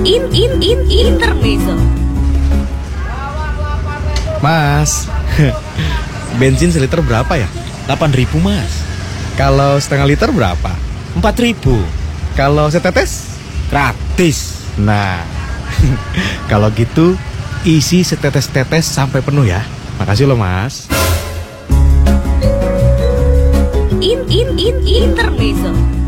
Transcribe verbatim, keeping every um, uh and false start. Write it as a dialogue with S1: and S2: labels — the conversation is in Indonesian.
S1: In in in intermezzo.
S2: Mas, bensin seliter berapa ya?
S3: delapan ribu mas.
S2: Kalau setengah liter berapa?
S3: Empat ribu.
S2: Kalau setetes?
S3: Gratis.
S2: Nah, kalau gitu isi setetes-tetes sampai penuh ya. Makasih loh mas.
S1: In in in intermezzo.